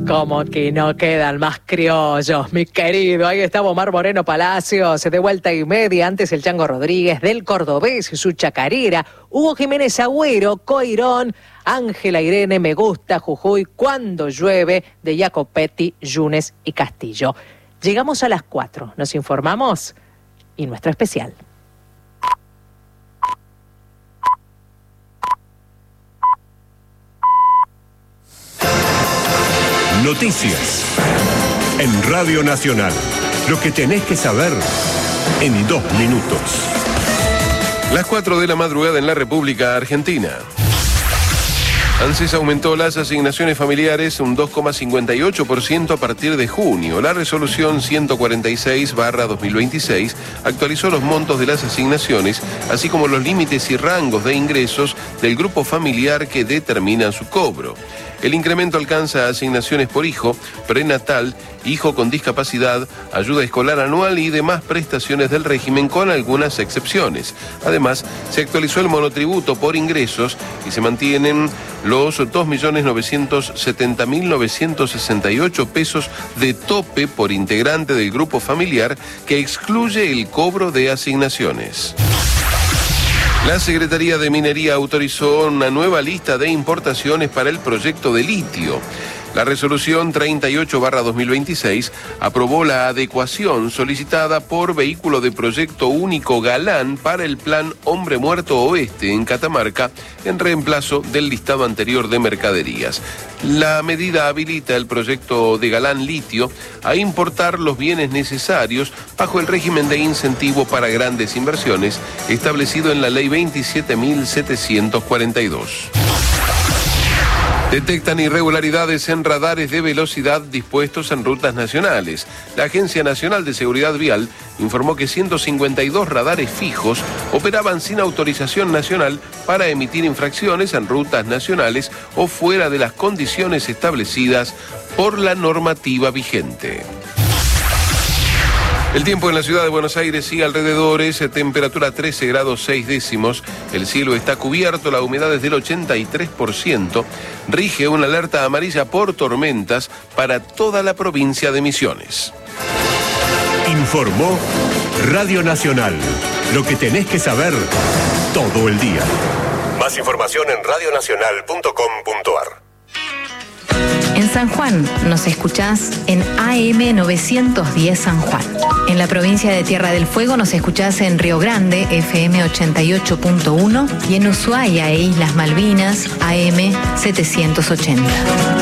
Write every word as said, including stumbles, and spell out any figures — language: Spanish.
Como que no quedan más criollos, mi querido. Ahí está Omar Moreno Palacios, de vuelta y media. Antes el Chango Rodríguez, del Cordobés y su chacarera. Hugo Jiménez Agüero, Coirón. Ángela Irene, Me Gusta, Jujuy, Cuando Llueve, de Jacopetti, Yunes y Castillo. Llegamos a las cuatro, nos informamos y nuestro especial. Noticias en Radio Nacional. Lo que tenés que saber en dos minutos. Las cuatro de la madrugada en la República Argentina. ANSES aumentó las asignaciones familiares un dos coma cincuenta y ocho por ciento a partir de junio. La resolución ciento cuarenta y seis barra dos mil veintiséis actualizó los montos de las asignaciones, así como los límites y rangos de ingresos del grupo familiar que determinan su cobro. El incremento alcanza asignaciones por hijo, prenatal, hijo con discapacidad, ayuda escolar anual y demás prestaciones del régimen, con algunas excepciones. Además, se actualizó el monotributo por ingresos y se mantienen los dos millones novecientos setenta mil novecientos sesenta y ocho pesos de tope por integrante del grupo familiar, que excluye el cobro de asignaciones. La Secretaría de Minería autorizó una nueva lista de importaciones para el proyecto de litio. La resolución treinta y ocho barra dos mil veintiséis aprobó la adecuación solicitada por Vehículo de Proyecto Único Galán para el Plan Hombre Muerto Oeste en Catamarca, en reemplazo del listado anterior de mercaderías. La medida habilita el proyecto de Galán Litio a importar los bienes necesarios bajo el régimen de incentivo para grandes inversiones establecido en la Ley veintisiete mil setecientos cuarenta y dos. Detectan irregularidades en radares de velocidad dispuestos en rutas nacionales. La Agencia Nacional de Seguridad Vial informó que ciento cincuenta y dos radares fijos operaban sin autorización nacional para emitir infracciones en rutas nacionales o fuera de las condiciones establecidas por la normativa vigente. El tiempo en la ciudad de Buenos Aires y alrededores, temperatura trece grados seis décimos, el cielo está cubierto, la humedad es del ochenta y tres por ciento, rige una alerta amarilla por tormentas para toda la provincia de Misiones. Informó Radio Nacional. Lo que tenés que saber todo el día. Más información en radio nacional punto com punto a r. En San Juan nos escuchás en A M novecientos diez San Juan. En la provincia de Tierra del Fuego nos escuchás en Río Grande, F M ochenta y ocho punto uno, y en Ushuaia e Islas Malvinas, A M setecientos ochenta.